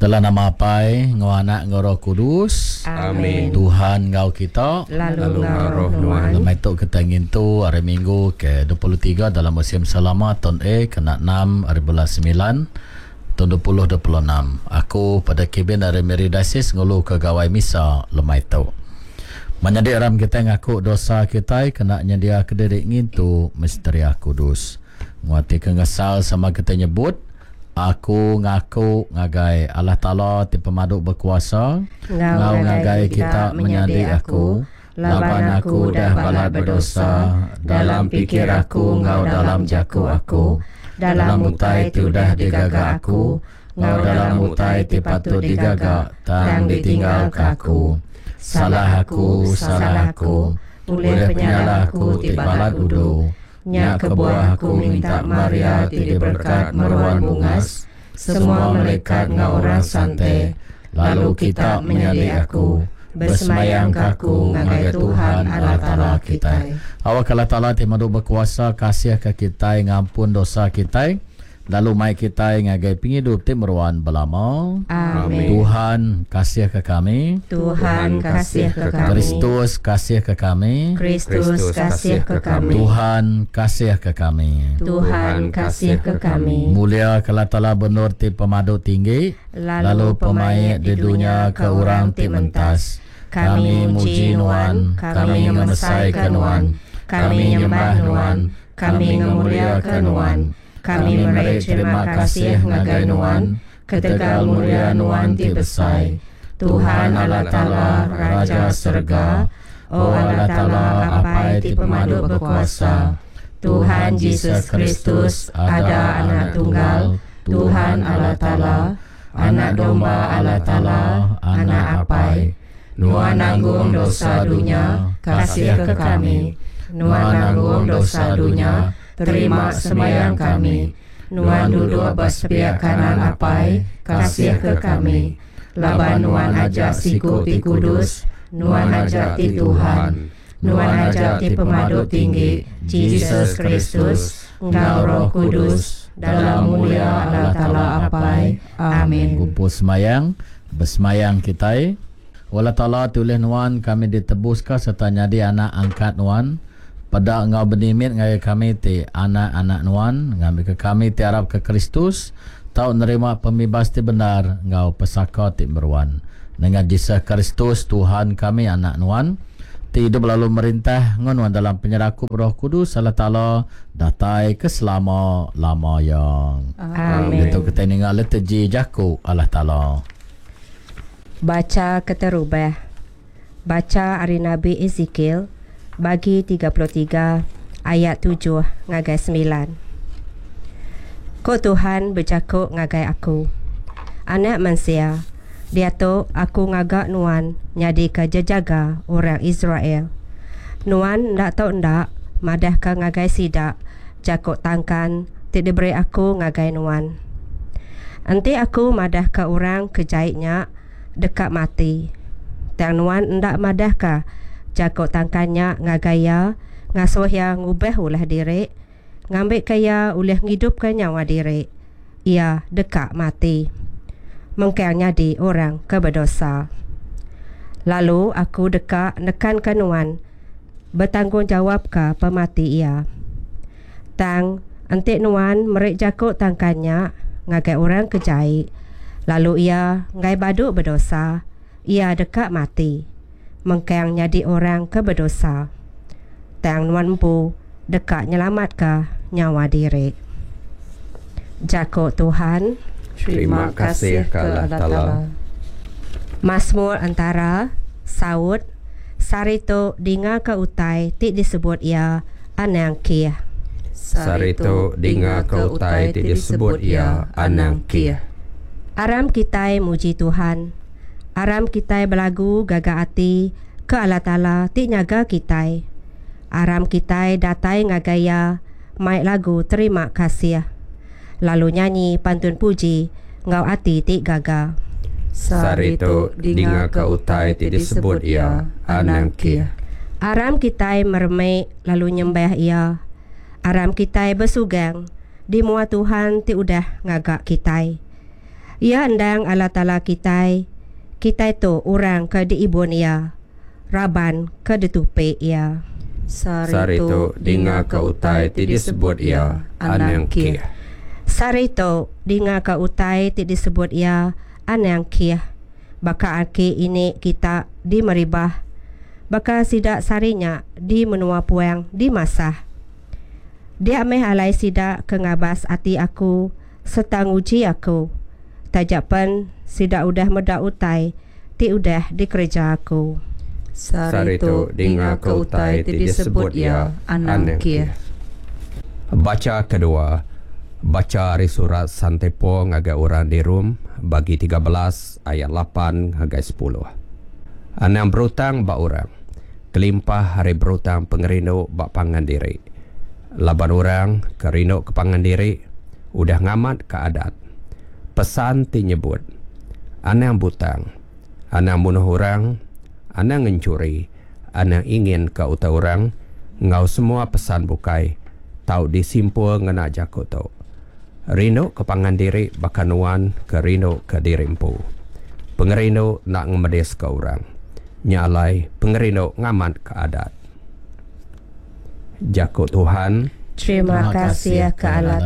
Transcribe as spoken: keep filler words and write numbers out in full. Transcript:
Dalam nama Pai, Ngau Anak, Ngau Roh Kudus. Amin. Tuhan ngau kita. Lalu ngau roh Nuan. Lemai tu kita ingin tu hari Minggu ke dua puluh tiga dalam musim selama tahun E kena enam hari bulan sembilan tahun dua ribu dua puluh enam. Aku pada kibin dari Meridasis ngulu ke gawai misa lemai tu. Menjadi aram kita ngaku dosa kita kena nyedia ke diri ingin tu misteri kudus. Nguati kengesal sama kita nyebut. Aku ngaku ngagai Allah Ta'ala ti pemaduk berkuasa. Ngau ngagai kita menyadi aku. Laban aku dah balat berdosa. Dalam pikir aku ngau dalam jaku aku. Dalam mutai tu dah digaga aku. Ngau dalam mutai ti patut digaga. Tang ditinggal ke aku. Salah aku, salah aku. Boleh penyalah aku ti balat udu. Nyak kebuah aku minta Maria ti diberkat meruan bungas. Semua malaikat ngau orang santai. Lalu kita menyadi aku. Bersemayang kaku ngagai Tuhan Allah Ta'ala kita. Awak Allah Ta'ala ti madu berkuasa kasih ke kita ngampun dosa kita. Lalu mai kita ngagai penghidup ti meruan belama. Amin. Tuhan kasih ke kami. Tuhan kasih ke kami. Kristus kasih ke kami. Kristus kasih ke kami. Tuhan kasih ke kami. Tuhan kasih ke kami. Mulia Allah Ta'ala benur ti pemadu tinggi. Lalu pemain di dunia ke orang ti mentas. Kami muji Nuan, kami menesaikan Nuan, kami nyembah Nuan, kami memuliakan Nuan. Kami memberi terima kasih ngagai Nuan, ketegal mulia Nuan ti besai. Tuhan Allah Ta'ala Raja Surga, O Allah Ta'ala apai ti pemaduk berkuasa. Tuhan Yesus Kristus ada anak tunggal, Tuhan Allah Ta'ala, anak domba Allah Ta'ala, anak apai. Nuan nanggung dosa dunia, kasih ke kami. Nuan nanggung dosa dunia, terima sembahyang kami. Nuan duduk bersepiak kanan apai, kasih ke kami. Laban Nuan ajak siku ti kudus, Nuan ajak ti Tuhan. Nuan ajak ti pemaduk tinggi, Yesus Kristus, Engkau Roh Kudus, dalam mulia Allah Ta'ala apai. Amin. Kumpul semayang, bersemayang kita. Allah Ta'ala tulis Nuan kami ditebuskan serta nyadi anak angkat Nuan. Pada engkau benimit ngai kami ti anak-anak Nuan, ngambil ke kami ti Arab ke Kristus, tau nerima pembebas ti benar, engkau pesaka ti beruan. Dengan Yesus Kristus Tuhan kami anak Nuan, ti hidup lalu merintah ngon dalam penyerakup Roh Kudus Allah Ta'ala datai ke selama lama yang. Amin. Itu kita ningal leteji jaku Allah Ta'ala. Baca keterubah. Baca hari Nabi Ezekiel bagi tiga puluh tiga ayat tujuh ngagai sembilan. Ko Tuhan bercakap ngagai aku. Anak manusia, dia tu aku ngagak Nuan nyadi ke jaga orang Israel. Nuan ndak tahu ndak madah ke ngagai sidak cakap tangkan tidak beri aku ngagai Nuan. Nanti aku madah ke orang kejaitnya dekat mati. Tang Nuan ndak madah ke cakap tangkannya ngagaya ngasuh yang ngubah ulah diri ngambil kaya ulah ngidupkan nyawa diri. Ia dekat mati. Mengkangnya di orang keberdosa. Lalu aku dekat nekan ke Nuan bertanggungjawab ke pemati ia. Tang antik Nuan merik jakut tangkannya ngagai orang kejai. Lalu ia ngai baduk berdosa. Ia dekat mati. Mengkang nyadi orang keberdosa. Tang Nuan bu dekat nyelamat ke nyawa diri. Jakut Tuhan. Terima kasih ke Allah Ta'ala. Mazmur antara Saud sarito dinga ke utai ti disebut ia anang kia. Sarito dinga ke utai ti disebut ia anang kia. Aram kitai muji Tuhan. Aram kitai belagu gaga ati ke Allah Ta'ala ti nyaga kitai. Aram kitai datai ngagaya mai lagu terima kasih. Lalu nyanyi pantun puji ngau ati ti gaga. Sarito dinga ke utai ti disebut ia anang kia. Aram kitai mermai lalu nyembah ia. Aram kitai bersugang di mua Tuhan ti udah ngagak kitai. Ia andang Allah Ta'ala kita, kita itu orang ke diibun ia, raban ke detupe ia. Sarito dinga ka utai ti disebut ia anang kia. Sarito dinga ka utai ti disebut ia anang kia. Baka ake ini kita di meribah. Baka sidak sarinya di menua puang di masah. Dia meh alai sidak kengabas ati aku serta nguji aku. Tajapan sidak udah medak utai ti udah di kerja aku. Sarito dinga ka utai ti disebut ia anang kia. Baca kedua. Baca dari surat Santepo ngagai orang di Rum bagi tiga belas ayat lapan ngagai sepuluh. Anang berutang bak orang. Kelimpah hari berutang pengerino bak pangan diri. Laban orang kerino ke pangan diri udah ngamat ke adat. Pesan ti nyebut. Anang butang. Anang bunuh orang. Anang ngencuri. Anang ingin ke uta orang. Ngau semua pesan bukai. Tau disimpul ngena jakut tau. Rino ke pangan diri bakanuan ke rino ke dirimpu. Pengerino nak ngemedis ke orang. Nyalai pengerino ngamat ke adat. Jakut Tuhan. Terima kasih ke Allah